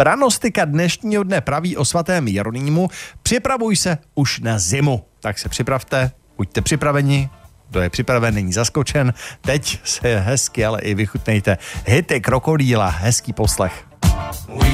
Pranostika dnešního dne praví o svatém Jeronýmu: připravuj se už na zimu. Tak se připravte, buďte připraveni. Kdo je připraven, není zaskočen. Teď se hezky, ale i vychutnejte hity Krokodýla. Hezký poslech.